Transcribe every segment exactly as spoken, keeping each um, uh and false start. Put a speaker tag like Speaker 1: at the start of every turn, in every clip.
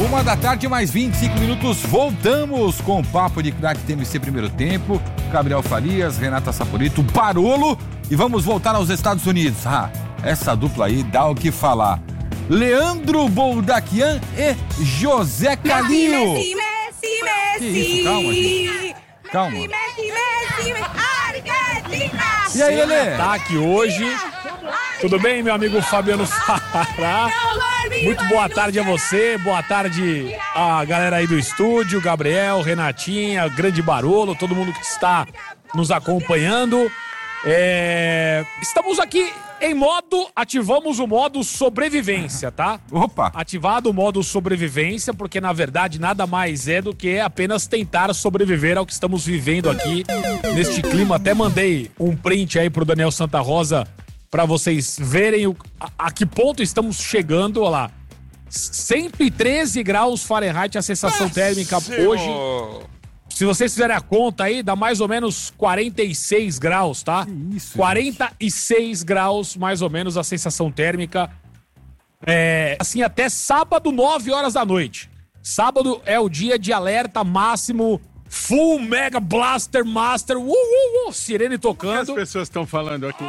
Speaker 1: Uma da tarde, mais vinte e cinco minutos, voltamos com o Papo de Craque T M C primeiro tempo, Gabriel Farias, Renata Saporito, Barolo, e vamos voltar aos Estados Unidos. Ah, essa dupla aí dá o que falar. Leandro Boldaquian e José Calil.
Speaker 2: Messi, Messi, Messi.
Speaker 1: Que isso? Calma, gente. Calma.
Speaker 2: Messi, Messi, Messi, Argentina.
Speaker 1: E aí, Lelê?
Speaker 3: Ataque hoje. Tudo bem, meu amigo Fabiano Fará? Muito boa tarde a você, boa tarde a galera aí do estúdio, Gabriel, Renatinha, grande Barolo, todo mundo que está nos acompanhando. É... Estamos aqui em modo, ativamos o modo sobrevivência, tá?
Speaker 1: Opa!
Speaker 3: Ativado o modo sobrevivência, porque na verdade nada mais é do que apenas tentar sobreviver ao que estamos vivendo aqui neste clima. Até mandei um print aí pro Daniel Santa Rosa para vocês verem o, a, a que ponto estamos chegando. Olha lá, cento e treze graus Fahrenheit a sensação Nossa térmica senhor. Hoje. Se vocês fizerem a conta aí, dá mais ou menos quarenta e seis graus, tá?
Speaker 1: Que isso,
Speaker 3: quarenta e seis gente. Graus, mais ou menos, a sensação térmica. É, assim, até sábado, nove horas da noite. Sábado é o dia de alerta máximo, full mega blaster master, uh, uh, uh, sirene tocando.
Speaker 4: O que as pessoas estão falando aqui?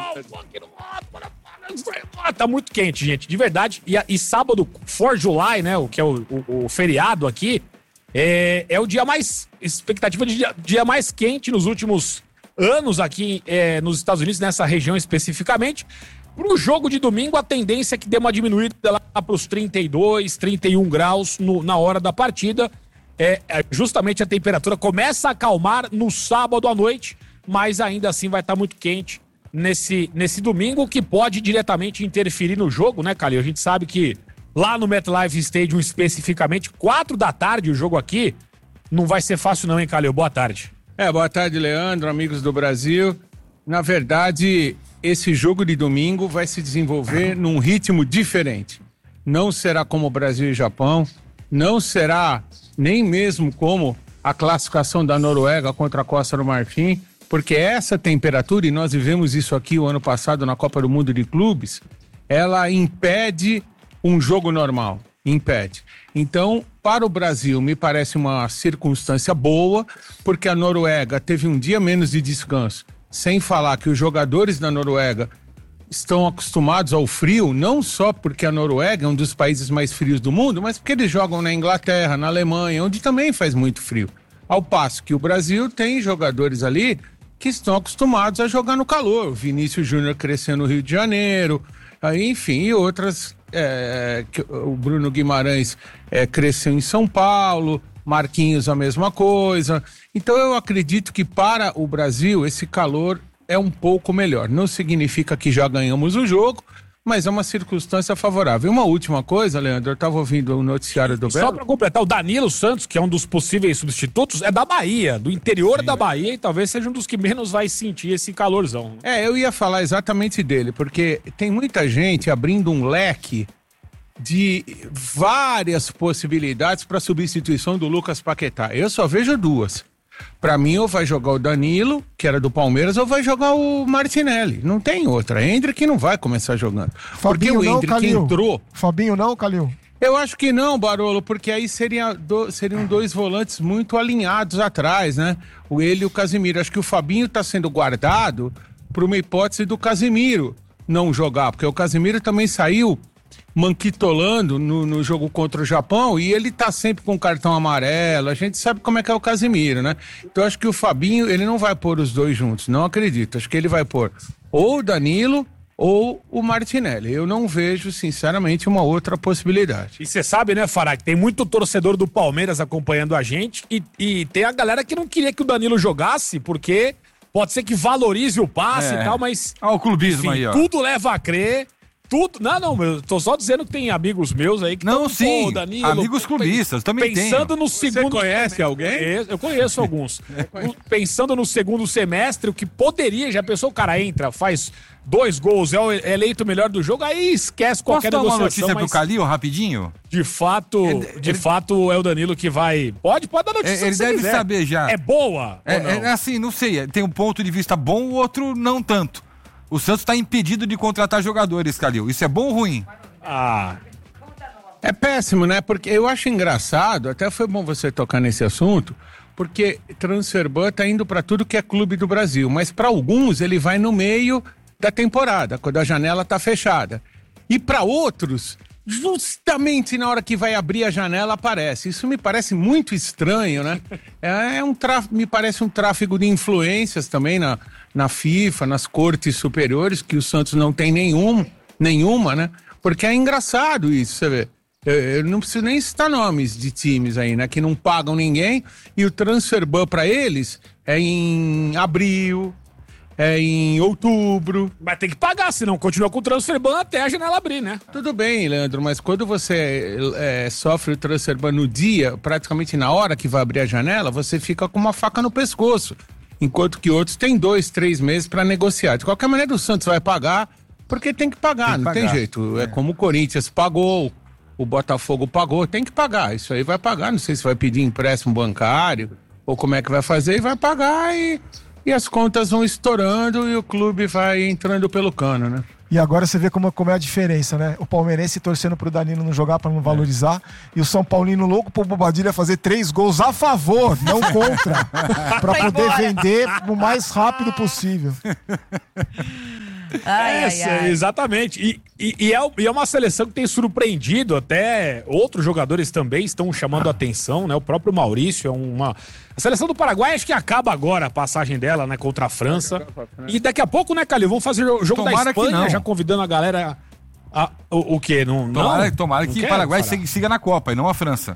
Speaker 3: Tá muito quente, gente, de verdade. E, e sábado, fourth of July, né, o que é o, o, o feriado aqui, É, é o dia mais, expectativa de dia, dia mais quente nos últimos anos aqui é, nos Estados Unidos, nessa região especificamente. Pro jogo de domingo, a tendência é que dê uma diminuída lá pros trinta e dois, trinta e um graus no, na hora da partida. É, é, justamente a temperatura começa a acalmar no sábado à noite, mas ainda assim vai estar muito quente nesse, nesse domingo, o que pode diretamente interferir no jogo, né, Calil? A gente sabe que lá no MetLife Stadium, especificamente, quatro da tarde, o jogo aqui, não vai ser fácil não, hein, Calil? Boa tarde.
Speaker 4: É, boa tarde, Leandro, amigos do Brasil. Na verdade, esse jogo de domingo vai se desenvolver num ritmo diferente. Não será como Brasil e Japão, não será nem mesmo como a classificação da Noruega contra a Costa do Marfim, porque essa temperatura, e nós vivemos isso aqui o ano passado na Copa do Mundo de Clubes, ela impede um jogo normal, impede. Então, para o Brasil, me parece uma circunstância boa, porque a Noruega teve um dia menos de descanso, sem falar que os jogadores da Noruega estão acostumados ao frio, não só porque a Noruega é um dos países mais frios do mundo, mas porque eles jogam na Inglaterra, na Alemanha, onde também faz muito frio. Ao passo que o Brasil tem jogadores ali que estão acostumados a jogar no calor. O Vinícius Júnior cresceu no Rio de Janeiro, aí, enfim, e outras... É, que o Bruno Guimarães é, cresceu em São Paulo, Marquinhos a mesma coisa. Então eu acredito que para o Brasil esse calor é um pouco melhor. Não significa que já ganhamos o jogo, mas é uma circunstância favorável. Uma última coisa, Leandro, eu estava ouvindo o noticiário do Belo.
Speaker 3: Só para completar, o Danilo Santos, que é um dos possíveis substitutos, é da Bahia, do interior Sim. da Bahia, e talvez seja um dos que menos vai sentir esse calorzão.
Speaker 4: É, eu ia falar exatamente dele, porque tem muita gente abrindo um leque de várias possibilidades para substituição do Lucas Paquetá. Eu só vejo duas. Para mim, ou vai jogar o Danilo, que era do Palmeiras, ou vai jogar o Martinelli. Não tem outra. Hendrick não vai começar jogando.
Speaker 5: Fabinho
Speaker 4: porque o
Speaker 5: não,
Speaker 4: Hendrick
Speaker 5: Calil.
Speaker 4: entrou...
Speaker 5: Fabinho não, Calil?
Speaker 4: Eu acho que não, Barolo, porque aí seria do, seriam dois volantes muito alinhados atrás, né? O ele e o Casemiro. Acho que o Fabinho está sendo guardado por uma hipótese do Casemiro não jogar, porque o Casemiro também saiu manquitolando no, no jogo contra o Japão e ele tá sempre com cartão amarelo, a gente sabe como é que é o Casemiro, né? Então acho que o Fabinho, ele não vai pôr os dois juntos, não acredito, acho que ele vai pôr ou o Danilo ou o Martinelli. Eu não vejo, sinceramente, uma outra possibilidade.
Speaker 3: E você sabe, né, Fará, que tem muito torcedor do Palmeiras acompanhando a gente e, e tem a galera que não queria que o Danilo jogasse, porque pode ser que valorize o passe
Speaker 1: é.
Speaker 3: e tal, mas...
Speaker 1: Olha o clubismo, enfim, aí, ó.
Speaker 3: Tudo leva a crer... Tudo. Não, não, eu tô só dizendo que tem amigos meus aí que
Speaker 1: não,
Speaker 3: tão,
Speaker 1: sim,
Speaker 3: pô, Danilo,
Speaker 1: amigos clubistas, também tem.
Speaker 3: Pensando no segundo...
Speaker 4: Você conhece alguém?
Speaker 3: Eu conheço alguns. Pensando no segundo semestre, o que poderia, já pensou, o cara entra, faz dois gols, é eleito o melhor do jogo, aí esquece qualquer
Speaker 1: negociação. Posso dar uma
Speaker 3: negociação.
Speaker 1: notícia pro Calil, rapidinho?
Speaker 3: De fato,
Speaker 1: ele,
Speaker 3: de
Speaker 1: ele...
Speaker 3: fato é o Danilo que vai... Pode, pode dar notícia.
Speaker 1: Ele deve
Speaker 3: quiser.
Speaker 1: saber já.
Speaker 3: É boa
Speaker 1: é,
Speaker 3: ou não?
Speaker 1: É assim, não sei, tem um ponto de vista bom, o outro não tanto. O Santos está impedido de contratar jogadores, Calil. Isso é bom ou ruim?
Speaker 3: Ah...
Speaker 4: É péssimo, né? Porque eu acho engraçado, até foi bom você tocar nesse assunto, porque Transferban tá indo para tudo que é clube do Brasil, mas para alguns ele vai no meio da temporada, quando a janela tá fechada. E para outros, justamente na hora que vai abrir a janela aparece. Isso me parece muito estranho, né? É um tra... me parece um tráfego de influências também na, na FIFA, nas cortes superiores, que o Santos não tem nenhum, nenhuma, né? Porque é engraçado isso, você vê. Eu, eu não preciso nem citar nomes de times aí, né? Que não pagam ninguém e o Transferban para eles é em abril, é em outubro.
Speaker 3: Vai ter que pagar, senão continua com o Transferban até a janela abrir, né?
Speaker 4: Tudo bem, Leandro, mas quando você é, sofre o Transferban no dia, praticamente na hora que vai abrir a janela, você fica com uma faca no pescoço. Enquanto que outros têm dois, três meses para negociar. De qualquer maneira, o Santos vai pagar porque tem que pagar, tem que não pagar. Tem jeito. É. é como o Corinthians pagou, o Botafogo pagou, tem que pagar. Isso aí vai pagar, não sei se vai pedir empréstimo bancário ou como é que vai fazer, e vai pagar e, e as contas vão estourando e o clube vai entrando pelo cano, né?
Speaker 5: E agora você vê como, como é a diferença, né? O palmeirense torcendo pro Danilo não jogar pra não valorizar, é. e o São Paulino louco pro Bobadilha fazer três gols a favor, não contra, pra poder embora. vender o mais rápido possível.
Speaker 3: Ai, é, ai, ai. Exatamente. E, e, e, é, e é uma seleção que tem surpreendido, até outros jogadores também estão chamando a atenção, né? O próprio Maurício é uma... A seleção do Paraguai acho que acaba agora a passagem dela, né? Contra a França. E daqui a pouco, né, Calil? Vamos fazer o jogo tomara da Espanha, já convidando a galera... A, o, o quê? Não,
Speaker 1: tomara
Speaker 3: não?
Speaker 1: tomara não que o Paraguai siga, siga na Copa e não a França.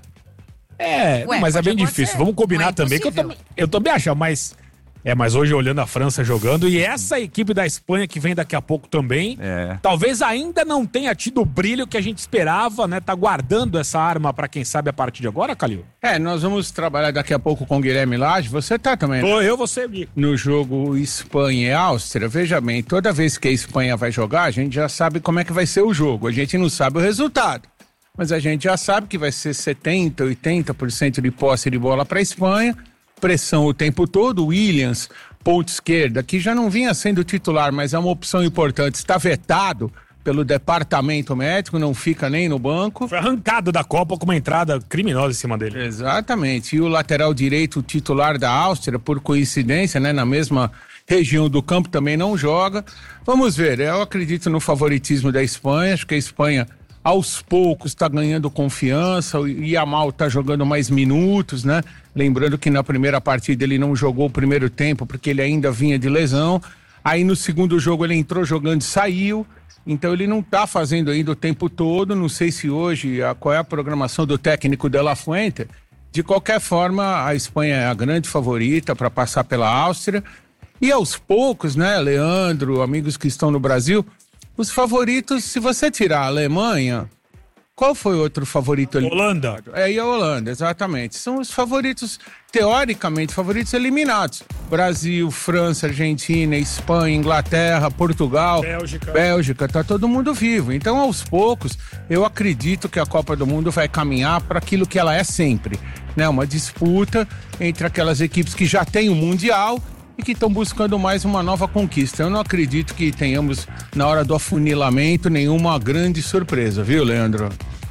Speaker 3: É, Ué, mas é bem acontecer. difícil. Vamos combinar também, que eu, tam, eu também acho, mas... É, mas hoje olhando a França jogando, e essa equipe da Espanha que vem daqui a pouco também, é. talvez ainda não tenha tido o brilho que a gente esperava, né? Tá guardando essa arma pra quem sabe a partir de agora, Calil?
Speaker 4: É, nós vamos trabalhar daqui a pouco com o Guilherme Lage, você tá também, né?
Speaker 3: Tô, eu, você, amigo.
Speaker 4: No jogo Espanha e Áustria, veja bem, toda vez que a Espanha vai jogar, a gente já sabe como é que vai ser o jogo, a gente não sabe o resultado, mas a gente já sabe que vai ser setenta, oitenta por cento de posse de bola pra Espanha, pressão o tempo todo. Williams, ponta esquerda, que já não vinha sendo titular, mas é uma opção importante, está vetado pelo departamento médico, não fica nem no banco.
Speaker 3: Foi arrancado da Copa com uma entrada criminosa em cima dele.
Speaker 4: Exatamente, e o lateral direito titular da Áustria, por coincidência, né, na mesma região do campo, também não joga. Vamos ver, eu acredito no favoritismo da Espanha, acho que a Espanha aos poucos está ganhando confiança, o Yamal está jogando mais minutos, né? Lembrando que na primeira partida ele não jogou o primeiro tempo porque ele ainda vinha de lesão. Aí no segundo jogo ele entrou jogando e saiu. Então ele não está fazendo ainda o tempo todo. Não sei se hoje, a, qual é a programação do técnico De La Fuente. De qualquer forma, a Espanha é a grande favorita para passar pela Áustria. E aos poucos, né, Leandro, amigos que estão no Brasil... Os favoritos, se você tirar a Alemanha, qual foi o outro favorito ali?
Speaker 3: Holanda.
Speaker 4: É, e a Holanda, exatamente. São os favoritos, teoricamente, favoritos eliminados. Brasil, França, Argentina, Espanha, Inglaterra, Portugal,
Speaker 3: Bélgica.
Speaker 4: Bélgica, tá todo mundo vivo. Então, aos poucos, eu acredito que a Copa do Mundo vai caminhar para aquilo que ela é sempre, né? Uma disputa entre aquelas equipes que já têm o Mundial e que estão buscando mais uma nova conquista. Eu não acredito que tenhamos, na hora do afunilamento, nenhuma grande surpresa, viu, Leandro?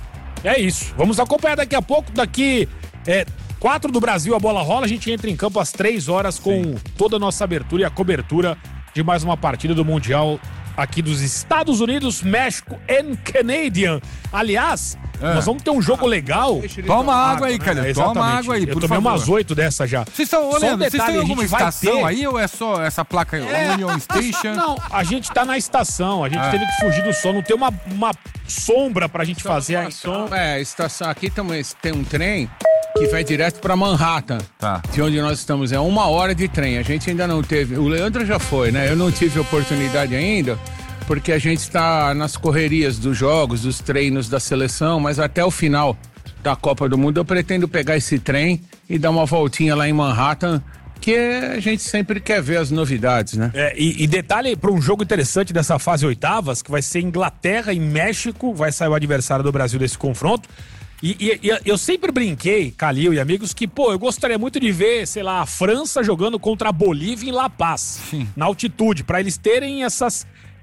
Speaker 3: É isso. Vamos acompanhar daqui a pouco, daqui é, quatro do Brasil, a bola rola, a gente entra em campo às três horas com Sim. toda a nossa abertura e a cobertura de mais uma partida do Mundial aqui dos Estados Unidos, México e Canadian. Aliás, é. nós vamos ter um jogo legal.
Speaker 1: Toma água aí, cara.
Speaker 3: Né?
Speaker 1: Toma água aí,
Speaker 3: Eu
Speaker 1: por
Speaker 3: tomei
Speaker 1: favor.
Speaker 3: umas oito dessa já.
Speaker 1: Vocês estão olhando, um vocês têm alguma estação ter...
Speaker 3: aí
Speaker 1: ou é só essa placa é. Union Station?
Speaker 3: Não, a gente tá na estação, a gente é. teve que fugir do sol, não tem uma, uma sombra pra gente fazer a
Speaker 4: som. É, estação, aqui também tem um trem que vai direto pra Manhattan,
Speaker 1: tá.
Speaker 4: de onde nós estamos. É uma hora de trem, a gente ainda não teve. O Leandro já foi, né? Eu não tive oportunidade ainda, porque a gente está nas correrias dos jogos, dos treinos da seleção, mas até o final da Copa do Mundo eu pretendo pegar esse trem e dar uma voltinha lá em Manhattan, que a gente sempre quer ver as novidades, né?
Speaker 3: É, e, e detalhe para um jogo interessante dessa fase oitavas, que vai ser Inglaterra e México, vai sair o adversário do Brasil desse confronto. E, e, e eu sempre brinquei, Calil e amigos, que, pô, eu gostaria muito de ver, sei lá, a França jogando contra a Bolívia em La Paz, Sim. na altitude, para eles terem essas...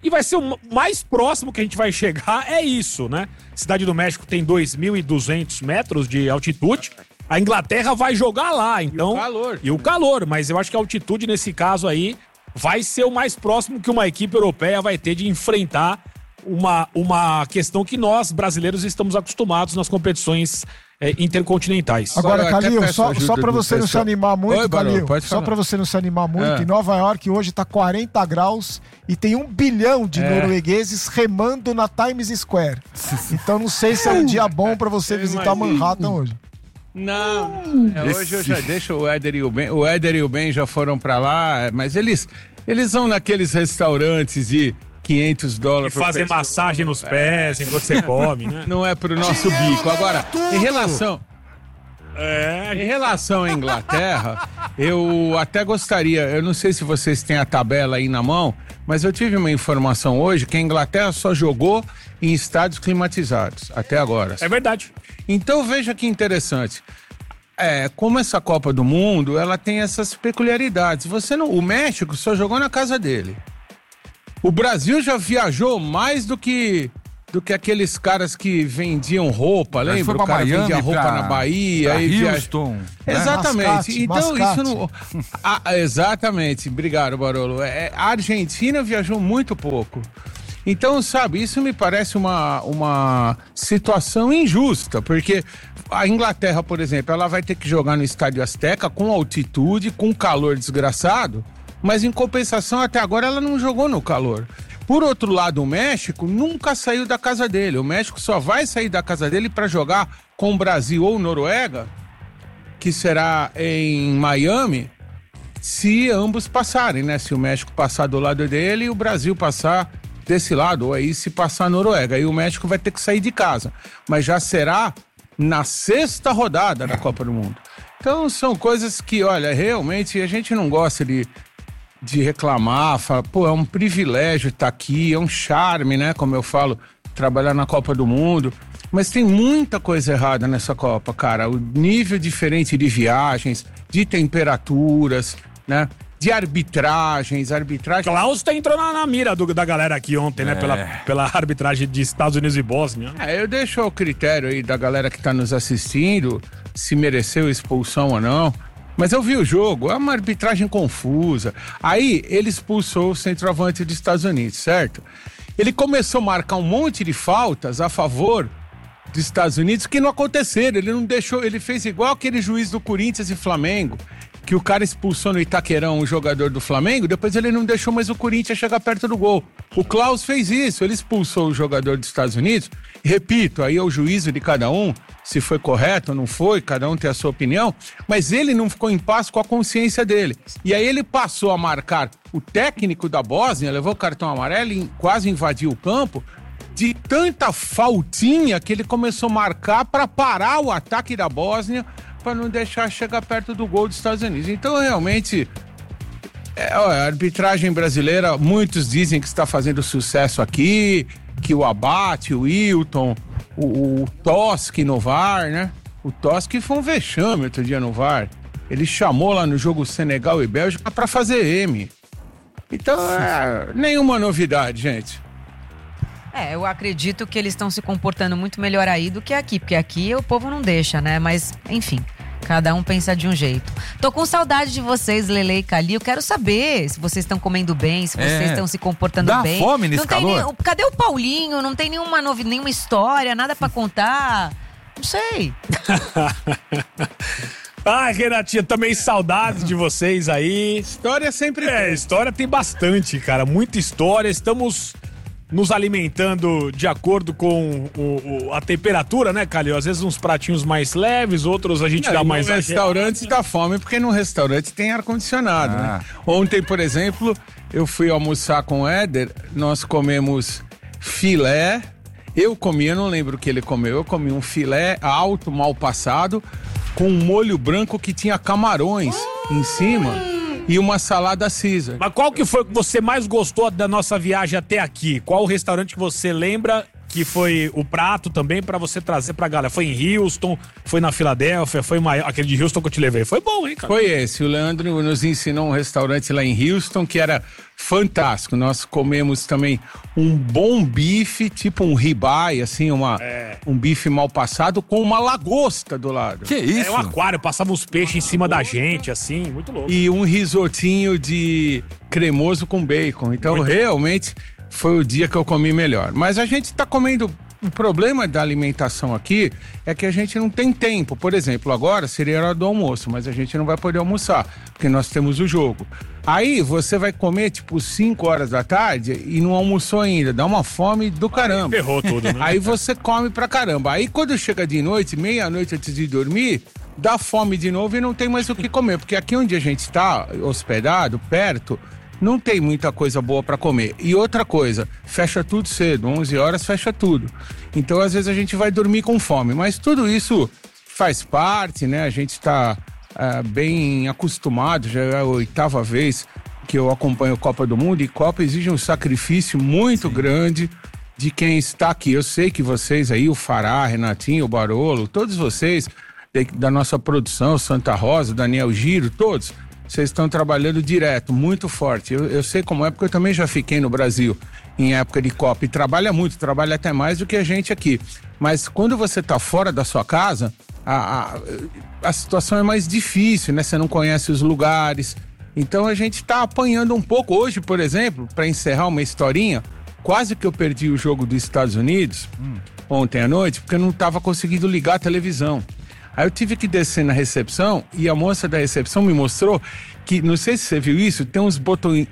Speaker 3: E vai ser o mais próximo que a gente vai chegar, é isso, né? Cidade do México tem dois mil e duzentos metros de altitude. A Inglaterra vai jogar lá, então...
Speaker 4: E o calor.
Speaker 3: E o calor, mas eu acho que a altitude, nesse caso aí, vai ser o mais próximo que uma equipe europeia vai ter de enfrentar uma, uma questão que nós, brasileiros, estamos acostumados nas competições é, intercontinentais.
Speaker 5: Agora,
Speaker 4: Agora,
Speaker 5: Calil,
Speaker 4: até
Speaker 5: só,
Speaker 4: peço
Speaker 5: só
Speaker 4: ajuda
Speaker 5: pra
Speaker 4: do
Speaker 5: você não se
Speaker 4: pessoal.
Speaker 5: animar muito,
Speaker 4: Oi, Barão,
Speaker 5: Calil,
Speaker 4: pode
Speaker 5: só
Speaker 4: falar.
Speaker 5: pra você não se animar muito,
Speaker 4: É.
Speaker 5: em Nova York hoje tá quarenta graus e tem um bilhão de
Speaker 4: É.
Speaker 5: noruegueses remando na Times Square. Então não sei se é um dia bom pra você
Speaker 4: Eu
Speaker 5: visitar
Speaker 4: imagino.
Speaker 5: Manhattan hoje.
Speaker 4: Não, é, hoje eu já deixo o Éder e o Ben. O Éder e o Ben já foram pra lá, mas eles, eles vão naqueles restaurantes de quinhentos
Speaker 3: E
Speaker 4: dólares por
Speaker 3: fazer
Speaker 4: pessoa.
Speaker 3: massagem nos pés enquanto você come, né?
Speaker 4: Não é pro nosso bico. Agora, em relação,
Speaker 3: É,
Speaker 4: em relação à Inglaterra, eu até gostaria, eu não sei se vocês têm a tabela aí na mão, mas eu tive uma informação hoje que a Inglaterra só jogou em estádios climatizados, até agora.
Speaker 3: é verdade.
Speaker 4: Então veja que interessante. É, como essa Copa do Mundo, ela tem essas peculiaridades. Você não, o México só jogou na casa dele. O Brasil já viajou mais do que do que aqueles caras que vendiam roupa,
Speaker 1: Mas
Speaker 4: lembra?
Speaker 1: foi
Speaker 4: O
Speaker 1: pra
Speaker 4: cara
Speaker 1: Miami,
Speaker 4: vendia roupa
Speaker 1: pra-
Speaker 4: na Bahia,
Speaker 1: pra
Speaker 4: aí via-
Speaker 1: Houston, né?
Speaker 4: Exatamente.
Speaker 5: Mascate,
Speaker 4: então
Speaker 5: mascate.
Speaker 4: isso não. Ah, exatamente. Obrigado, Barolo. É, a Argentina viajou muito pouco. Então, sabe, isso me parece uma, uma situação injusta, porque a Inglaterra, por exemplo, ela vai ter que jogar no Estádio Azteca com altitude, com calor desgraçado, mas em compensação, até agora ela não jogou no calor. Por outro lado, o México nunca saiu da casa dele. O México só vai sair da casa dele para jogar com o Brasil ou Noruega, que será em Miami, se ambos passarem, né? Se o México passar do lado dele e o Brasil passar desse lado, ou aí se passar a Noruega. Aí o México vai ter que sair de casa. Mas já será na sexta rodada da Copa do Mundo. Então são coisas que, olha, realmente a gente não gosta de, de reclamar, fala, pô, é um privilégio estar aqui, é um charme, né? Como eu falo, trabalhar na Copa do Mundo. Mas tem muita coisa errada nessa Copa, cara. O nível diferente de viagens, de temperaturas, né? De arbitragens, arbitragem...
Speaker 3: Klaus tá entrou na, na mira do- da galera aqui ontem, né?
Speaker 1: É.
Speaker 3: Pela, pela arbitragem de Estados Unidos e Bósnia.
Speaker 4: É, eu deixo ao critério aí da galera que tá nos assistindo se mereceu expulsão ou não. Mas eu vi o jogo, é uma arbitragem confusa. Aí ele expulsou o centroavante dos Estados Unidos, certo? Ele começou a marcar um monte de faltas a favor dos Estados Unidos que não aconteceram. Ele não deixou, ele fez igual aquele juiz do Corinthians e Flamengo, que o cara expulsou no Itaquerão um jogador do Flamengo, depois ele não deixou mais o Corinthians chegar perto do gol. O Klaus fez isso, ele expulsou o jogador dos Estados Unidos. E, repito, aí é o juízo de cada um, se foi correto ou não foi, cada um tem a sua opinião, mas ele não ficou em paz com a consciência dele. E aí ele passou a marcar o técnico da Bósnia, levou o cartão amarelo e quase invadiu o campo, de tanta faltinha que ele começou a marcar para parar o ataque da Bósnia, para não deixar chegar perto do gol dos Estados Unidos. Então, realmente, é, ó, a arbitragem brasileira, muitos dizem que está fazendo sucesso aqui, que o Abate, o Wilton, o, o Toschi no V A R, né? O Toschi foi um vexame outro dia no V A R. Ele chamou lá no jogo Senegal e Bélgica para fazer M. Então, é, nenhuma novidade, gente.
Speaker 6: É, eu acredito que eles estão se comportando muito melhor aí do que aqui, porque aqui o povo não deixa, né? Mas, enfim, cada um pensa de um jeito. Tô com saudade de vocês, Lele e Calil. Quero saber se vocês estão comendo bem, se vocês
Speaker 1: É.
Speaker 6: estão se comportando
Speaker 1: Dá
Speaker 6: bem.
Speaker 1: fome nesse
Speaker 6: não tem
Speaker 1: calor?
Speaker 6: nenhum- cadê o Paulinho? Não tem nenhuma, novi, nenhuma história, nada pra contar? Não sei.
Speaker 3: Ai, Renatinha, também saudades de vocês aí.
Speaker 4: História sempre
Speaker 3: É,
Speaker 4: tem.
Speaker 3: história tem bastante, cara. Muita história. Estamos nos alimentando de acordo com o- o- a temperatura, né, Calil? Às vezes uns pratinhos mais leves, outros a gente
Speaker 4: Não,
Speaker 3: dá
Speaker 4: e
Speaker 3: mais...
Speaker 4: no restaurante dá fome, porque no restaurante tem ar-condicionado,
Speaker 1: Ah.
Speaker 4: né? Ontem, por exemplo, eu fui almoçar com o Éder, nós comemos filé, eu comi, eu não lembro o que ele comeu, eu comi um filé alto, mal passado, com um molho branco que tinha camarões em cima e uma salada Caesar.
Speaker 3: Mas qual que foi que você mais gostou da nossa viagem até aqui? Qual o restaurante que você lembra que foi o prato também pra você trazer pra galera. Foi em Houston, foi na Filadélfia, foi em Miami, aquele de Houston que eu te levei. Foi bom, hein, cara?
Speaker 4: Foi esse. O Leandro nos ensinou um restaurante lá em Houston que era fantástico. Nós comemos também um bom bife, tipo um ribeye, assim, uma,
Speaker 3: É.
Speaker 4: um bife mal passado com uma lagosta do lado.
Speaker 1: Que isso?
Speaker 3: É um aquário, passava uns peixes em cima da gente, assim, muito louco.
Speaker 4: E um risotinho de cremoso com bacon. Então,
Speaker 3: Muito
Speaker 4: realmente, foi o dia que eu comi melhor. Mas a gente tá comendo... O problema da alimentação aqui é que a gente não tem tempo. Por exemplo, agora seria a hora do almoço, mas a gente não vai poder almoçar, porque nós temos o jogo. Aí você vai comer, tipo, cinco horas da tarde e não almoçou ainda. Dá uma fome do caramba.
Speaker 3: Ferrou tudo, né?
Speaker 4: Aí você come pra caramba. Aí quando chega de noite, meia-noite antes de dormir, dá fome de novo e não tem mais o que comer. Porque aqui onde a gente tá hospedado, perto, não tem muita coisa boa pra comer. E outra coisa, fecha tudo cedo, onze horas fecha tudo. Então às vezes a gente vai dormir com fome. Mas tudo isso faz parte, né? A gente tá uh, bem acostumado, já é a oitava vez que eu acompanho a Copa do Mundo, e Copa exige um sacrifício muito Sim. grande de quem está aqui. Eu sei que vocês aí, o Fará, Renatinho, o Barolo, todos vocês de, da nossa produção, Santa Rosa, Daniel Giro, todos, vocês estão trabalhando direto, muito forte. Eu, eu sei como é, porque eu também já fiquei no Brasil em época de Copa, e trabalha muito, trabalha até mais do que a gente aqui. Mas quando você está fora da sua casa, a, a, a situação é mais difícil, né? Você não conhece os lugares. Então a gente está apanhando um pouco. Hoje, por exemplo, para encerrar uma historinha, quase que eu perdi o jogo dos Estados Unidos hum. ontem à noite, porque eu não estava conseguindo ligar a televisão. Aí eu tive que descer na recepção e a moça da recepção me mostrou que, não sei se você viu isso, tem uns botões,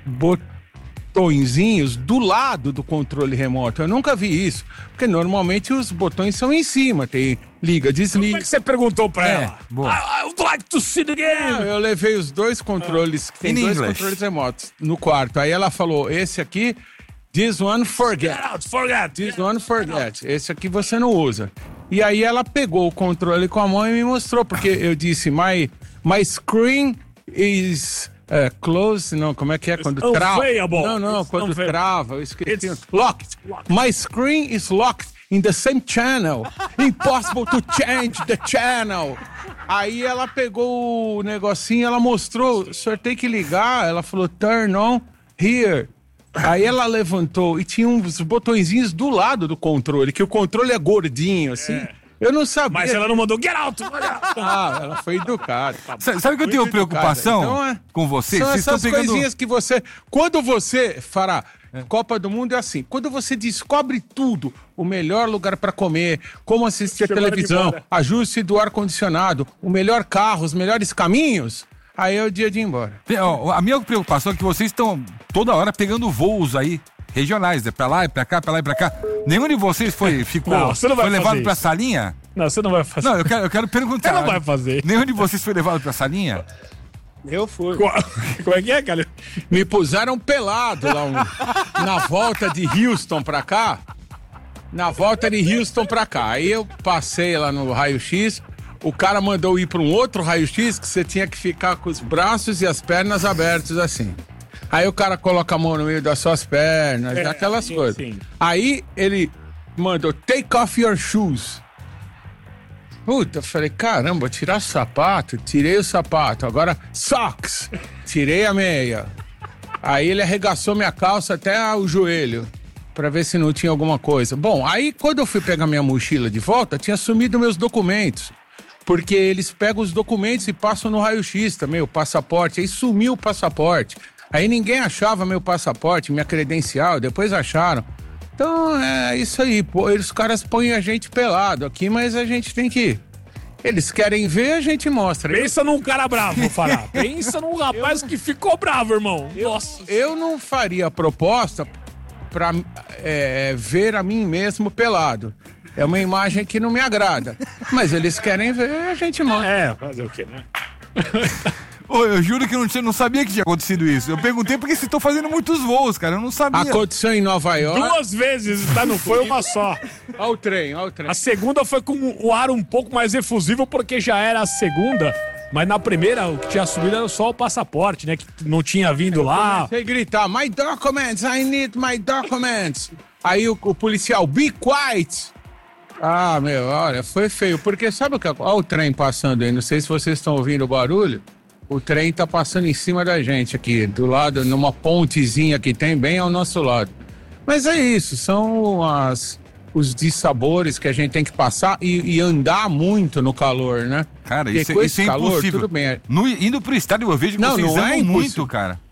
Speaker 4: botõezinhos do lado do controle remoto. Eu nunca vi isso, porque normalmente os botões são em cima, tem liga, desliga.
Speaker 3: Como é que você perguntou pra
Speaker 1: É,
Speaker 3: ela?
Speaker 1: boa.
Speaker 3: I, I would like to see the game.
Speaker 4: Não, eu levei os dois controles, que tem
Speaker 1: In
Speaker 4: dois
Speaker 1: English.
Speaker 4: controles remotos no quarto. Aí ela falou, esse aqui, this one forget.
Speaker 3: Get out, forget.
Speaker 4: This one forget. Esse aqui você não usa. E aí ela pegou o controle com a mão e me mostrou, porque eu disse, my, my screen is uh, closed, não, como é que é? Quando
Speaker 3: It's
Speaker 4: trava.
Speaker 3: unplayable.
Speaker 4: Não, não,
Speaker 3: It's
Speaker 4: quando
Speaker 3: unplayable.
Speaker 4: trava, eu esqueci.
Speaker 3: It's
Speaker 4: Locked.
Speaker 3: locked.
Speaker 4: My screen is locked in the same channel. Impossible to change the channel. Aí ela pegou o negocinho, ela mostrou, o senhor tem que ligar. Ela falou, turn on here. Aí ela levantou e tinha uns botõezinhos do lado do controle, que o controle é gordinho, assim.
Speaker 3: É.
Speaker 4: Eu não sabia.
Speaker 3: Mas ela não mandou get out. get out.
Speaker 4: Ah, ela foi educada.
Speaker 1: Sabe, sabe que eu tenho
Speaker 4: Muito
Speaker 1: preocupação
Speaker 4: educada. Então, é,
Speaker 1: com vocês?
Speaker 4: São
Speaker 1: Vocês estão
Speaker 4: essas
Speaker 1: pegando...
Speaker 4: coisinhas que você... Quando você, Fará, Copa do Mundo é assim, quando você descobre tudo, o melhor lugar para comer, como assistir a
Speaker 3: Chegou a hora de ir
Speaker 4: televisão,
Speaker 3: embora.
Speaker 4: ajuste do ar-condicionado, o melhor carro, os melhores caminhos, aí é o dia de ir embora.
Speaker 1: Ó, a minha preocupação é que vocês estão toda hora pegando voos aí, regionais, é pra lá, é pra cá, pra lá e pra cá. Nenhum de vocês foi, ficou,
Speaker 3: Não, você não vai
Speaker 1: foi
Speaker 3: fazer
Speaker 1: levado
Speaker 3: isso.
Speaker 1: pra salinha?
Speaker 3: Não, você não vai fazer.
Speaker 1: Não, eu quero, eu quero perguntar.
Speaker 3: Você não vai fazer.
Speaker 1: Nenhum de vocês foi levado pra salinha?
Speaker 4: Eu fui.
Speaker 3: Co- Como é que é, cara?
Speaker 4: Me puseram pelado lá um- na volta de Houston pra cá. Na volta de Houston pra cá. Aí eu passei lá no raio-x. O cara mandou ir pra um outro raio-x que você tinha que ficar com os braços e as pernas abertos assim. Aí o cara coloca a mão no meio das suas pernas,
Speaker 3: É,
Speaker 4: aquelas
Speaker 3: sim,
Speaker 4: coisas.
Speaker 3: sim.
Speaker 4: Aí ele mandou take off your shoes. Puta, eu falei, caramba, tirar sapato, tirei o sapato, agora socks, tirei a meia. Aí ele arregaçou minha calça até o joelho, pra ver se não tinha alguma coisa. Bom, aí quando eu fui pegar minha mochila de volta, tinha sumido meus documentos. Porque eles pegam os documentos e passam no raio-x também, o passaporte, aí sumiu o passaporte. Aí ninguém achava meu passaporte, minha credencial, depois acharam. Então é isso aí, pô, os caras põem a gente pelado aqui, mas a gente tem que... Eles querem ver, a gente mostra. Eu,
Speaker 3: Pensa num cara bravo, Fará. Pensa num rapaz que ficou bravo, irmão. Nossa.
Speaker 4: eu não faria a proposta pra é, ver a mim mesmo pelado. É uma imagem que não me agrada. Mas eles querem ver, a gente mostra.
Speaker 3: É, fazer o quê, né?
Speaker 1: Ô, eu juro que eu não, tinha- não sabia que tinha acontecido isso. Eu perguntei porque vocês estão fazendo muitos voos, cara. Eu não sabia.
Speaker 4: Aconteceu em Nova York.
Speaker 3: Duas vezes, tá? Não foi uma só.
Speaker 4: Olha o trem, olha o trem.
Speaker 3: A segunda foi com o ar um pouco mais efusivo, porque já era a segunda. Mas na primeira, o que tinha subido era só o passaporte, né? Que não tinha vindo lá.
Speaker 4: Comecei a gritar, my documents, I need my documents. Aí o, o policial, be quiet. Ah, meu, olha, foi feio. Porque sabe o que... Olha o trem passando aí, não sei se vocês estão ouvindo o barulho. O trem tá passando em cima da gente aqui, do lado, numa pontezinha que tem bem ao nosso lado. Mas é isso, são as, os dissabores que a gente tem que passar e, e andar muito no calor, né?
Speaker 1: Cara,
Speaker 4: Porque
Speaker 1: isso,
Speaker 4: com
Speaker 1: isso
Speaker 4: esse
Speaker 1: é
Speaker 4: calor,
Speaker 1: impossível.
Speaker 4: tudo bem.
Speaker 1: No, indo pro estádio, eu vejo que
Speaker 4: Não,
Speaker 1: vocês
Speaker 4: não
Speaker 1: andam
Speaker 4: é impossível.
Speaker 1: muito, cara.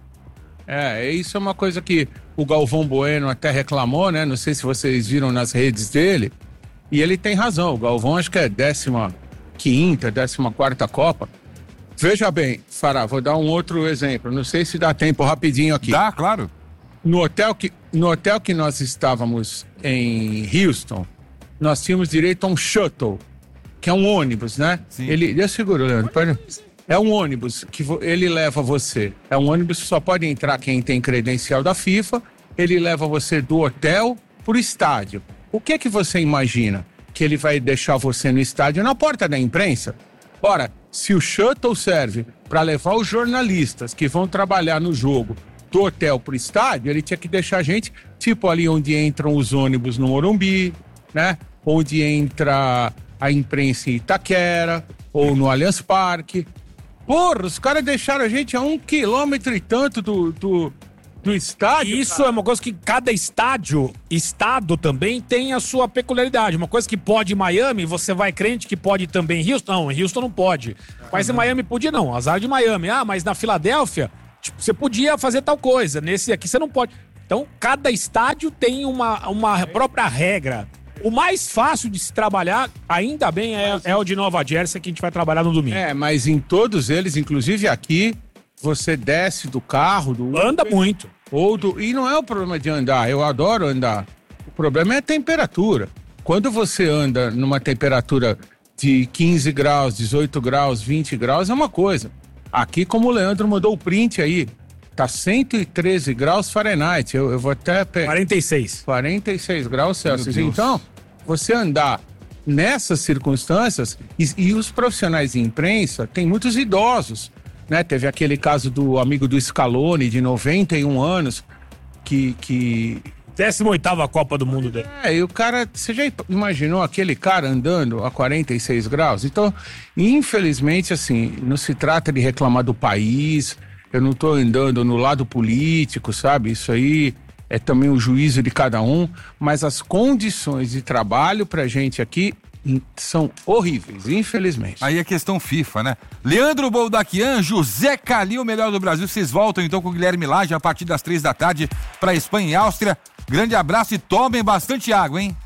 Speaker 4: É, isso é uma coisa que o Galvão Bueno até reclamou, né? Não sei se vocês viram nas redes dele. E ele tem razão, o Galvão acho que é décima quinta, décima quarta Copa. Veja bem, Fará, vou dar um outro exemplo. Não sei se dá tempo rapidinho aqui.
Speaker 1: Dá, claro.
Speaker 4: No hotel que, no hotel que nós estávamos em Houston, nós tínhamos direito a um shuttle, que é um ônibus, né?
Speaker 1: Sim.
Speaker 4: Ele, eu seguro, Leandro. Pode... É um ônibus que vo, ele leva você. É um ônibus que só pode entrar quem tem credencial da FIFA. Ele leva você do hotel pro estádio. O que é que você imagina? Que ele vai deixar você no estádio na porta da imprensa? Ora, se o shuttle serve para levar os jornalistas que vão trabalhar no jogo do hotel pro estádio, ele tinha que deixar a gente, tipo ali onde entram os ônibus no Morumbi, né? Onde entra a imprensa em Itaquera, ou no Allianz Parque. Porra, os caras deixaram a gente a um quilômetro e tanto do, do, do estádio.
Speaker 3: Isso
Speaker 4: cara.
Speaker 3: é uma coisa que cada estádio, estado também tem a sua peculiaridade. Uma coisa que pode em Miami, você vai crente que pode também em Houston. Não, em Houston não pode. Mas em Miami podia não, azar de Miami. Ah, mas na Filadélfia, tipo, você podia fazer tal coisa. Nesse aqui você não pode. Então, cada estádio tem uma, uma própria regra. O mais fácil de se trabalhar, ainda bem, é, é o de Nova Jersey, que a gente vai trabalhar no domingo.
Speaker 4: É, mas em todos eles, inclusive aqui, você desce do carro, do
Speaker 3: Anda muito.
Speaker 4: Ou do... E não é o problema de andar, eu adoro andar. O problema é a temperatura. Quando você anda numa temperatura de quinze graus, dezoito graus, vinte graus, é uma coisa. Aqui, como o Leandro mandou o print aí, tá cento e treze graus Fahrenheit. Eu, eu vou até pegar.
Speaker 3: quarenta e seis.
Speaker 4: quarenta e seis graus Celsius.
Speaker 1: Deus.
Speaker 4: Então, você andar nessas circunstâncias, e, e os profissionais de imprensa, tem muitos idosos, né? Teve aquele caso do amigo do Scaloni, de noventa e um anos, que... que...
Speaker 3: décima oitava Copa do Mundo dele.
Speaker 4: É, e o cara, você já imaginou aquele cara andando a quarenta e seis graus? Então, infelizmente, assim, não se trata de reclamar do país, eu não tô andando no lado político, sabe? Isso aí é também o juízo de cada um, mas as condições de trabalho pra gente aqui são horríveis, infelizmente.
Speaker 1: Aí é questão FIFA, né? Leandro Boldaquian, José Calil, o melhor do Brasil. Vocês voltam então com o Guilherme Lage a partir das três da tarde pra Espanha e Áustria. Grande abraço e tomem bastante água, hein?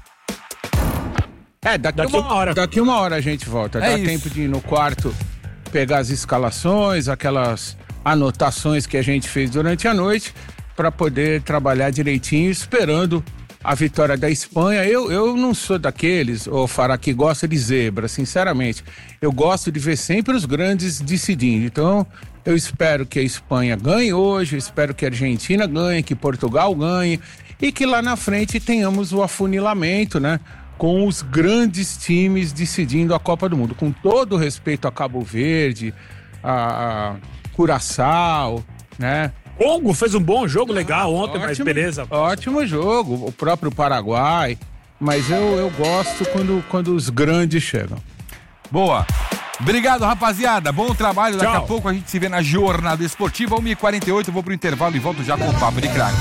Speaker 4: É, daqui,
Speaker 3: Daqui
Speaker 4: uma,
Speaker 3: uma hora.
Speaker 4: Daqui uma hora a gente volta.
Speaker 1: É
Speaker 4: Dá
Speaker 1: isso.
Speaker 4: tempo de ir no quarto pegar as escalações, aquelas anotações que a gente fez durante a noite para poder trabalhar direitinho, esperando a vitória da Espanha. Eu, eu não sou daqueles, ô Fará, que gosta de zebra, sinceramente. Eu gosto de ver sempre os grandes decidindo. Então, eu espero que a Espanha ganhe hoje, eu espero que a Argentina ganhe, que Portugal ganhe e que lá na frente tenhamos o afunilamento, né? Com os grandes times decidindo a Copa do Mundo. Com todo o respeito a Cabo Verde, a, a Curaçao, né?
Speaker 3: Congo fez um bom jogo, legal ontem,
Speaker 4: Ótimo,
Speaker 3: mas beleza.
Speaker 4: Ótimo jogo, o próprio Paraguai. Mas eu, eu gosto quando, quando os grandes chegam.
Speaker 1: Boa. Obrigado, rapaziada. Bom trabalho. Daqui
Speaker 3: Tchau.
Speaker 1: a pouco a gente se vê na Jornada Esportiva. uma e quarenta e oito, eu vou pro intervalo e volto já com o Papo de Craque.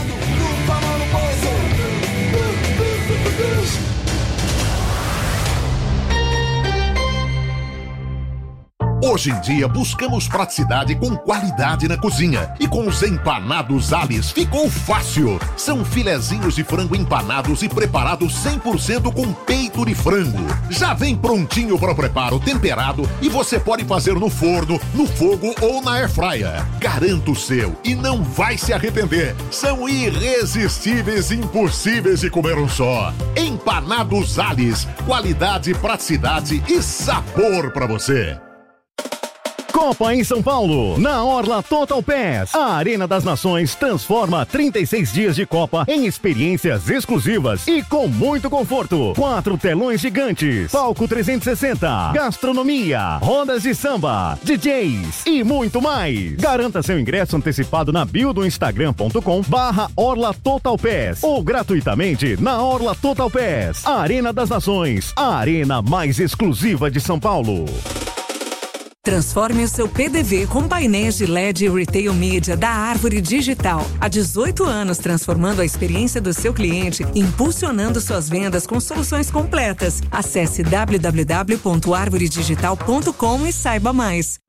Speaker 7: Hoje em dia buscamos praticidade com qualidade na cozinha. E com os empanados Alice ficou fácil. São filezinhos de frango empanados e preparados cem por cento com peito de frango. Já vem prontinho para o preparo, temperado, e você pode fazer no forno, no fogo ou na airfryer. Garanto o seu e não vai se arrepender. São irresistíveis e impossíveis de comer um só. Empanados Alice, qualidade, praticidade e sabor para você.
Speaker 8: Copa em São Paulo, na Orla Total Pass. A Arena das Nações transforma trinta e seis dias de Copa em experiências exclusivas e com muito conforto. Quatro telões gigantes, palco trezentos e sessenta, gastronomia, rodas de samba, D Js e muito mais. Garanta seu ingresso antecipado na bio do instagram ponto com barra Orla Total Pass ou gratuitamente na Orla Total Pass. A Arena das Nações, a arena mais exclusiva de São Paulo.
Speaker 9: Transforme o seu P D V com painéis de L E D e Retail Media da Árvore Digital. Há dezoito anos transformando a experiência do seu cliente, impulsionando suas vendas com soluções completas. Acesse w w w ponto arvore digital ponto com e saiba mais.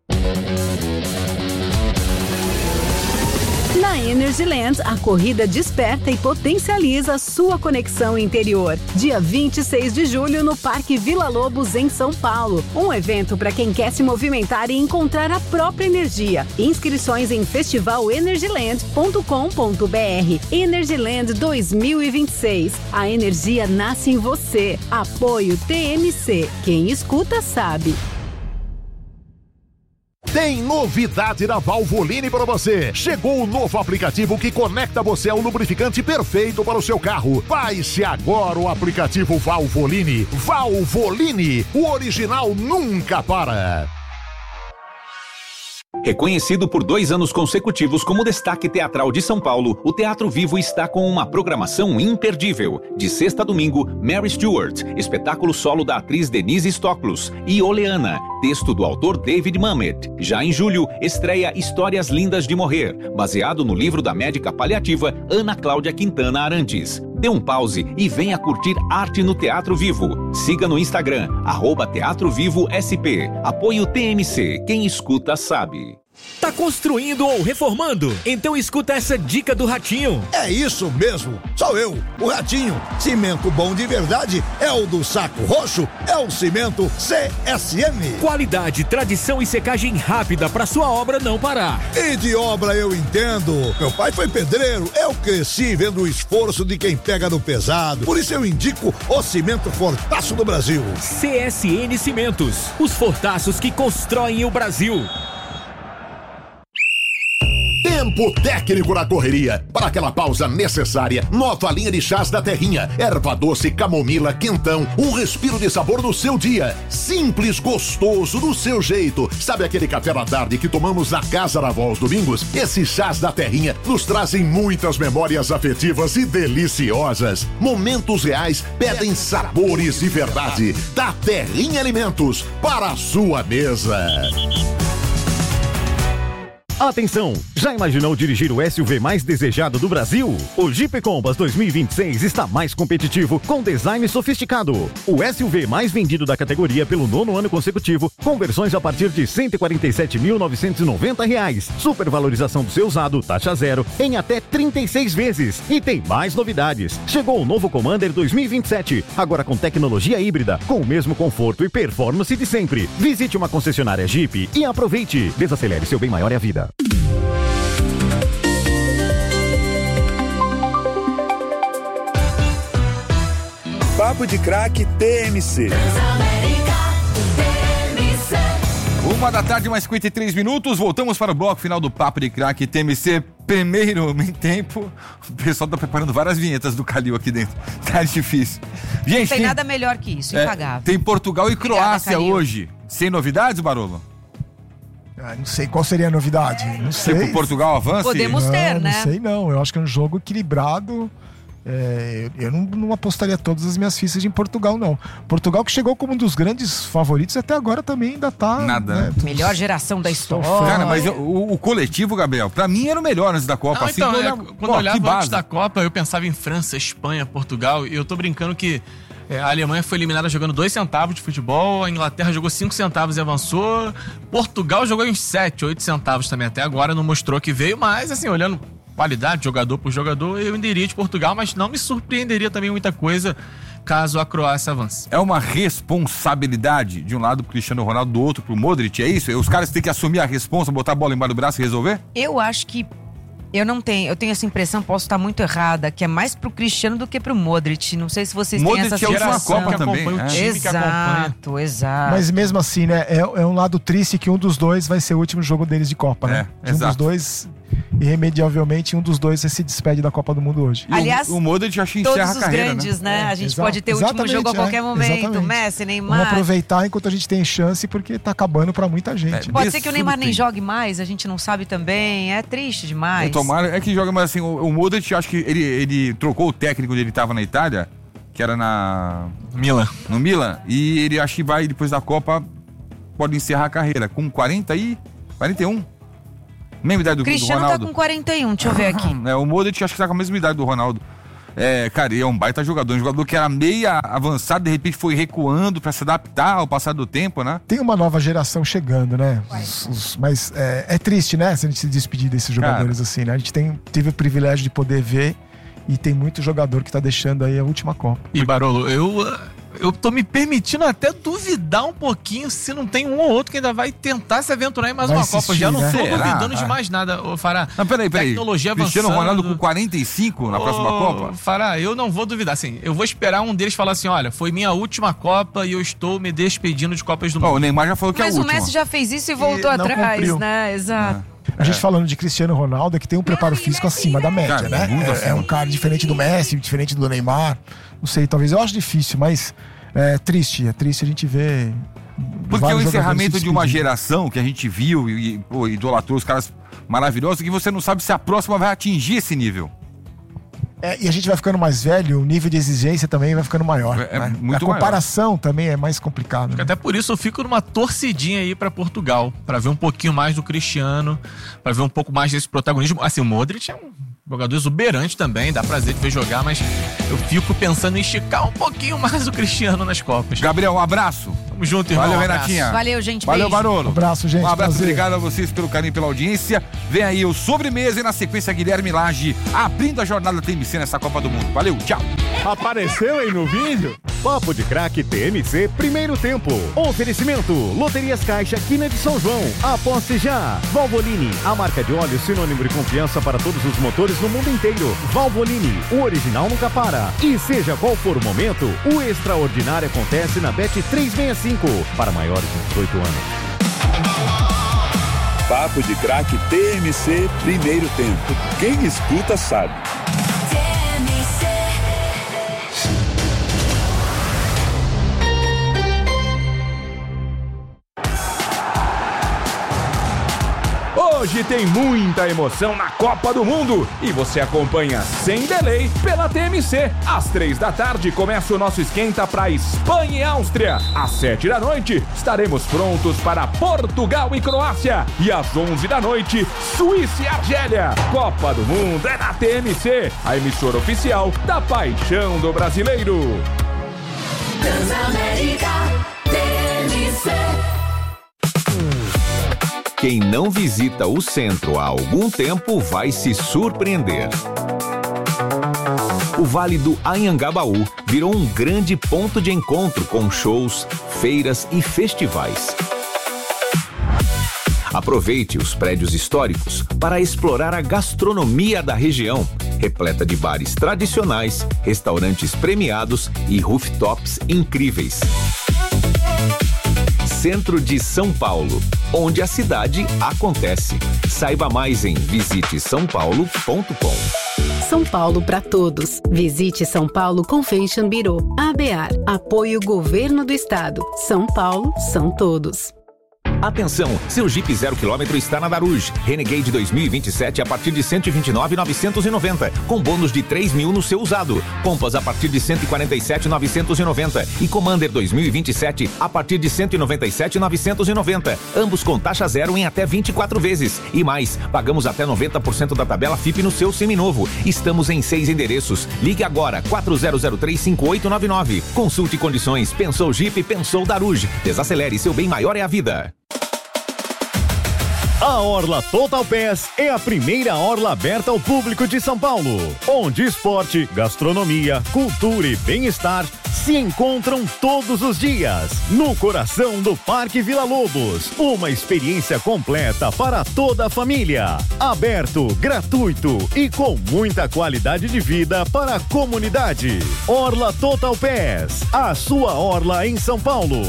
Speaker 10: Na Energyland, a corrida desperta e potencializa sua conexão interior. Dia vinte e seis de julho no Parque Vila Lobos, em São Paulo. Um evento para quem quer se movimentar e encontrar a própria energia. Inscrições em festival energyland ponto com ponto b r. Energyland dois mil e vinte e seis. A energia nasce em você. Apoio T M C. Quem escuta sabe.
Speaker 7: Tem novidade da Valvoline para você. Chegou o novo aplicativo que conecta você ao lubrificante perfeito para o seu carro. Baixe agora o aplicativo Valvoline. Valvoline, o original nunca para.
Speaker 11: Reconhecido por dois anos consecutivos como destaque teatral de São Paulo, o Teatro Vivo está com uma programação imperdível. De sexta a domingo, Mary Stuart, espetáculo solo da atriz Denise Stoklos, e Oleana, texto do autor David Mamet. Já em julho, estreia Histórias Lindas de Morrer, baseado no livro da médica paliativa Ana Cláudia Quintana Arantes. Dê um pause e venha curtir arte no Teatro Vivo. Siga no Instagram, arroba Teatro Vivo S P. Apoio T M C. Quem escuta sabe.
Speaker 12: Tá construindo ou reformando? Então escuta essa dica do Ratinho.
Speaker 13: É isso mesmo, sou eu, o Ratinho. Cimento bom de verdade é o do Saco Roxo, é o cimento C S M.
Speaker 12: Qualidade, tradição e secagem rápida pra sua obra não parar.
Speaker 13: E de obra eu entendo. Meu pai foi pedreiro, eu cresci vendo o esforço de quem pega no pesado. Por isso eu indico o cimento Fortaço do Brasil.
Speaker 12: C S N Cimentos, os fortaços que constroem o Brasil.
Speaker 7: Tempo técnico na correria. Para aquela pausa necessária, nova linha de chás da Terrinha. Erva doce, camomila, quentão. Um respiro de sabor no seu dia. Simples, gostoso, do seu jeito. Sabe aquele café da tarde que tomamos na casa da avó aos domingos? Esses chás da Terrinha nos trazem muitas memórias afetivas e deliciosas. Momentos reais pedem sabores de verdade. Da Terrinha Alimentos, para a sua mesa.
Speaker 8: Atenção! Já imaginou dirigir o S U V mais desejado do Brasil? O Jeep Compass dois mil e vinte e seis está mais competitivo, com design sofisticado. O S U V mais vendido da categoria pelo nono ano consecutivo, com versões a partir de cento e quarenta e sete mil novecentos e noventa reais. Supervalorização do seu usado, taxa zero, em até trinta e seis vezes. E tem mais novidades. Chegou o novo Commander dois mil e vinte e sete, agora com tecnologia híbrida, com o mesmo conforto e performance de sempre. Visite uma concessionária Jeep e aproveite. Desacelere, seu bem maior é a vida.
Speaker 14: Papo de Craque T M C.
Speaker 1: Uma da tarde, mais cinquenta e três minutos. Voltamos para o bloco final do Papo de Craque T M C. Primeiro, em tempo. O pessoal tá preparando várias vinhetas do Calil aqui dentro. Tá difícil. Gente,
Speaker 6: não tem, tem nada melhor que isso,
Speaker 1: é,
Speaker 6: impagável.
Speaker 1: Tem Portugal e
Speaker 6: Obrigada,
Speaker 1: Croácia
Speaker 6: Calil.
Speaker 1: hoje. Sem novidades, Barolo?
Speaker 5: Ah, não sei qual seria a novidade. Não sei.
Speaker 1: Tipo, Portugal avança?
Speaker 6: Podemos ter,
Speaker 5: não,
Speaker 6: né?
Speaker 5: Não sei não. Eu acho que é um jogo equilibrado. É, eu não, não apostaria todas as minhas fichas em Portugal, não. Portugal que chegou como um dos grandes favoritos até agora também ainda tá...
Speaker 1: Nada.
Speaker 5: Né,
Speaker 6: melhor geração da história.
Speaker 1: Cara, mas eu, o, o coletivo, Gabriel, pra mim era o melhor antes da Copa.
Speaker 15: Não,
Speaker 1: assim,
Speaker 15: então,
Speaker 1: quando
Speaker 15: é,
Speaker 1: eu,
Speaker 15: quando
Speaker 1: pô,
Speaker 15: eu olhava
Speaker 1: que
Speaker 15: antes
Speaker 1: base.
Speaker 15: da Copa, eu pensava em França, Espanha, Portugal, e eu tô brincando que é, a Alemanha foi eliminada jogando dois centavos de futebol, a Inglaterra jogou cinco centavos e avançou, Portugal jogou uns sete, oito centavos também até agora, não mostrou que veio, mas assim, olhando qualidade, jogador por jogador, eu iria de Portugal, mas não me surpreenderia também muita coisa caso a Croácia avance.
Speaker 1: É uma responsabilidade de um lado pro Cristiano Ronaldo, do outro pro Modric, é isso? Os caras têm que assumir a responsa, botar a bola embaixo do braço e resolver?
Speaker 6: Eu acho que Eu não tenho, eu tenho essa impressão, posso estar muito errada, que é mais pro Cristiano do que pro Modric. Não sei se vocês têm essa sensação.
Speaker 1: Modric é a última Copa também.
Speaker 15: O time
Speaker 6: Exato,
Speaker 15: que acompanha.
Speaker 6: exato.
Speaker 5: Mas mesmo assim, né, é, é um lado triste que um dos dois vai ser o último jogo deles de Copa, né?
Speaker 1: É,
Speaker 5: um
Speaker 1: exato.
Speaker 5: dos dois, irremediavelmente, um dos dois se despede da Copa do Mundo hoje.
Speaker 1: E
Speaker 6: Aliás,
Speaker 1: o, o Modric acho que encerra
Speaker 6: todos
Speaker 1: a
Speaker 6: os
Speaker 1: carreira,
Speaker 6: grandes, né?
Speaker 5: né?
Speaker 6: A gente
Speaker 5: Exa-
Speaker 6: pode ter o último
Speaker 5: exatamente,
Speaker 6: jogo a qualquer
Speaker 5: é,
Speaker 6: momento.
Speaker 5: exatamente.
Speaker 6: Messi,
Speaker 5: Vamos
Speaker 6: Neymar.
Speaker 5: aproveitar enquanto a gente tem chance, porque tá acabando pra muita gente.
Speaker 1: É,
Speaker 6: Pode ser que o Neymar nem
Speaker 1: Desfrutem.
Speaker 6: jogue mais, a gente não sabe também. É triste demais.
Speaker 1: É, tomara, é que joga, mas assim, o, o Modric, acho que ele, ele trocou o técnico onde ele tava na Itália, que era na...
Speaker 15: Milan.
Speaker 1: No Milan, e ele acho que vai, depois da Copa, pode encerrar a carreira com quarenta e... quarenta e um. Mesma idade do, do
Speaker 6: Cristiano
Speaker 1: Ronaldo.
Speaker 6: tá com quarenta e um, deixa eu ver aqui.
Speaker 1: É, o Modric acho que tá com a mesma idade do Ronaldo. É, cara, ele é um baita jogador, um jogador que era meia avançado, de repente foi recuando pra se adaptar ao passar do tempo, né?
Speaker 5: Tem uma nova geração chegando, né? Os- os- mas é, é triste, né? Se a gente se despedir desses jogadores assim, né? A gente tem, teve o privilégio de poder ver e tem muito jogador que tá deixando aí a última Copa.
Speaker 15: E Barolo, eu, eu tô me permitindo até duvidar um pouquinho se não tem um ou outro que ainda vai tentar se aventurar em mais
Speaker 5: Vai
Speaker 15: uma
Speaker 5: insistir,
Speaker 15: Copa. Já não
Speaker 5: né?
Speaker 15: tô
Speaker 1: Será?
Speaker 15: duvidando de
Speaker 1: Ah.
Speaker 15: mais nada, ô Fará.
Speaker 1: Não, peraí, peraí.
Speaker 15: Tecnologia
Speaker 1: Cristiano
Speaker 15: avançando.
Speaker 1: Ronaldo com quarenta e cinco na próxima
Speaker 15: Ô,
Speaker 1: Copa?
Speaker 15: Fará, eu não vou duvidar, assim, eu vou esperar um deles falar assim, olha, foi minha última Copa e eu estou me despedindo de Copas do
Speaker 1: Ó,
Speaker 15: Mundo.
Speaker 1: o Neymar já falou que
Speaker 6: Mas
Speaker 1: é a
Speaker 6: o
Speaker 1: última.
Speaker 6: Messi já fez isso e voltou
Speaker 5: não
Speaker 6: atrás,
Speaker 5: cumpriu.
Speaker 6: né? Exato.
Speaker 5: A gente falando de Cristiano Ronaldo é que tem um preparo físico acima da média,
Speaker 1: Cara,
Speaker 5: né?
Speaker 1: muito
Speaker 5: É,
Speaker 1: acima.
Speaker 5: é um cara diferente do Messi, diferente do Neymar. Não sei, talvez eu acho difícil, mas é triste. É triste a gente ver.
Speaker 1: Porque
Speaker 5: vários
Speaker 1: o
Speaker 5: jogadores
Speaker 1: encerramento
Speaker 5: se
Speaker 1: de uma
Speaker 5: despedindo.
Speaker 1: geração que a gente viu e, e pô, idolatrou os caras maravilhosos, que você não sabe se a próxima vai atingir esse nível.
Speaker 5: É, e a gente vai ficando mais velho, o nível de exigência também vai ficando maior.
Speaker 1: É- é
Speaker 5: né?
Speaker 1: muito
Speaker 5: a comparação também é mais complicado. Né?
Speaker 15: Até por isso eu fico numa torcidinha aí pra Portugal, pra ver um pouquinho mais do Cristiano, pra ver um pouco mais desse protagonismo. Assim, o Modric é um jogador exuberante também, dá prazer de ver jogar, mas eu fico pensando em esticar um pouquinho mais o Cristiano nas Copas.
Speaker 1: Gabriel, um abraço.
Speaker 15: Tamo junto, irmão.
Speaker 1: Valeu,
Speaker 15: Um abraço.
Speaker 1: Renatinha.
Speaker 6: Valeu, gente.
Speaker 1: Valeu,
Speaker 6: beijo.
Speaker 1: Barolo.
Speaker 5: Um abraço, gente.
Speaker 1: Um abraço,
Speaker 5: Prazer.
Speaker 1: obrigado a vocês pelo carinho e pela audiência. Vem aí o Sobremesa e na sequência Guilherme Lage abrindo a jornada T M C nessa Copa do Mundo. Valeu, tchau.
Speaker 8: Apareceu aí no vídeo? Papo de Craque T M C, primeiro tempo. Oferecimento, Loterias Caixa, Quina de São João. Aposte já. Valvoline, a marca de óleo sinônimo de confiança para todos os motores no mundo inteiro. Valvoline, o original nunca para. E seja qual for o momento, o extraordinário acontece na Bet trezentos e sessenta e cinco, para maiores de dezoito anos.
Speaker 14: Papo de Craque T M C, primeiro tempo. Quem escuta sabe.
Speaker 12: Hoje tem muita emoção na Copa do Mundo e você acompanha sem delay pela T M C. Às três da tarde começa o nosso esquenta para Espanha e Áustria. Às sete da noite estaremos prontos para Portugal e Croácia. E às onze da noite, Suíça e Argélia. Copa do Mundo é na T M C, a emissora oficial da paixão do brasileiro.
Speaker 2: Transamérica T M C.
Speaker 11: Quem não visita o centro há algum tempo vai se surpreender. O Vale do Anhangabaú virou um grande ponto de encontro com shows, feiras e festivais. Aproveite os prédios históricos para explorar a gastronomia da região, repleta de bares tradicionais, restaurantes premiados e rooftops incríveis. Centro de São Paulo, onde a cidade acontece. Saiba mais em visite são paulo ponto com.
Speaker 10: São Paulo para todos. Visite São Paulo Convention Bureau. A B A R. Apoio Governo do Estado. São Paulo são todos.
Speaker 11: Atenção, seu Jeep zero quilômetro está na Daruge. Renegade dois mil e vinte e sete a partir de cento e vinte e nove mil novecentos e noventa, com bônus de três mil no seu usado. Compass a partir de cento e quarenta e sete mil novecentos e noventa e Commander dois mil e vinte e sete a partir de cento e noventa e sete mil novecentos e noventa. Ambos com taxa zero em até vinte e quatro vezes. E mais, pagamos até noventa por cento da tabela F I P no seu seminovo. Estamos em seis endereços. Ligue agora quatro zero zero três cinco oito nove nove. Consulte condições. Pensou Jeep, pensou Daruge. Desacelere, seu bem maior é a vida.
Speaker 8: A Orla Total Pass é a primeira orla aberta ao público de São Paulo, onde esporte, gastronomia, cultura e bem-estar se encontram todos os dias no coração do Parque Vila Lobos. Uma experiência completa para toda a família. Aberto, gratuito e com muita qualidade de vida para a comunidade. Orla Total Pass, a sua orla em São Paulo.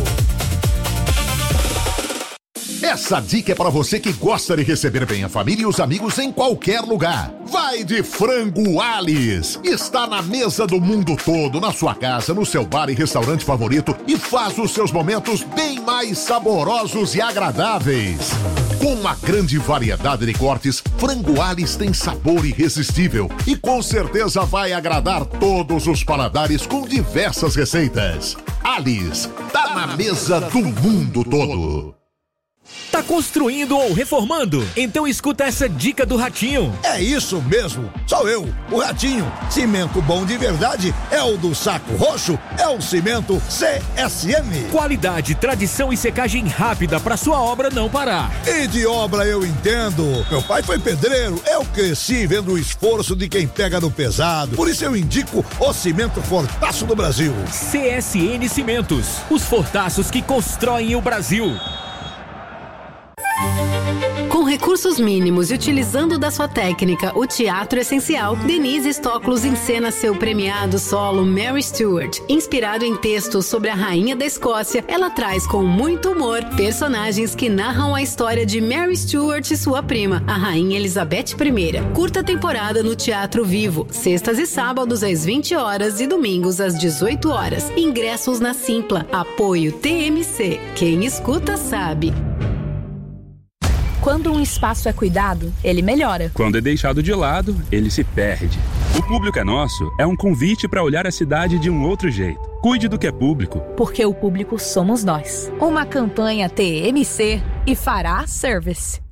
Speaker 7: Essa dica é para você que gosta de receber bem a família e os amigos em qualquer lugar. Vai de Frango Alice. Está na mesa do mundo todo, na sua casa, no seu bar e restaurante favorito e faz os seus momentos bem mais saborosos e agradáveis. Com uma grande variedade de cortes, Frango Alice tem sabor irresistível e com certeza vai agradar todos os paladares com diversas receitas. Alice, tá na mesa do mundo todo.
Speaker 16: Tá construindo ou reformando? Então escuta essa dica do Ratinho.
Speaker 13: É isso mesmo, sou eu, o Ratinho. Cimento bom de verdade é o do Saco Roxo, é o cimento C S M.
Speaker 16: Qualidade, tradição e secagem rápida pra sua obra não parar.
Speaker 13: E de obra eu entendo. Meu pai foi pedreiro, eu cresci vendo o esforço de quem pega no pesado. Por isso eu indico o cimento Fortaço do Brasil.
Speaker 16: C S N Cimentos, os fortaços que constroem o Brasil.
Speaker 10: Com recursos mínimos e utilizando da sua técnica o teatro essencial, Denise Stoklos encena seu premiado solo Mary Stuart. Inspirado em textos sobre a rainha da Escócia, ela traz com muito humor personagens que narram a história de Mary Stuart e sua prima, a rainha Elizabeth I. Curta temporada no Teatro Vivo, sextas e sábados às vinte horas e domingos às dezoito horas. Ingressos na Simpla. Apoio T M C. Quem escuta sabe.
Speaker 17: Quando um espaço é cuidado, ele melhora.
Speaker 18: Quando é deixado de lado, ele se perde. O Público é Nosso é um convite para olhar a cidade de um outro jeito. Cuide do que é público.
Speaker 17: Porque o público somos nós. Uma campanha T M C e Fará Service.